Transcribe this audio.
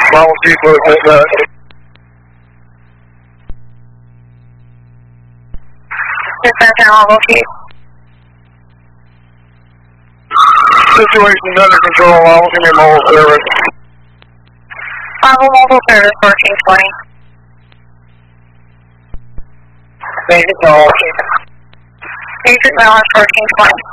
Bravo Chief, Situation under control, I'll give me mobile service. Mobile service, 1420. Basic knowledge. Basic knowledge, 1420.